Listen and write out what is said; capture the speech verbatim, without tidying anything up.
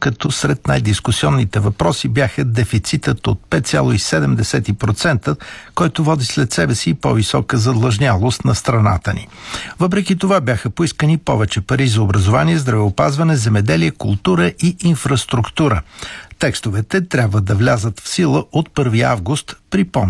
като сред най-дискусионните въпроси бяха дефицитът от пет цяло и седем процента, който води след себе си и по-висока задлъжнялост на страната ни. Въпреки това бяха поискани повече пари за образование, здравеопазване, земеделие, култура и инфраструктура. Текстовете трябва да влязат в сила от първи август, припомня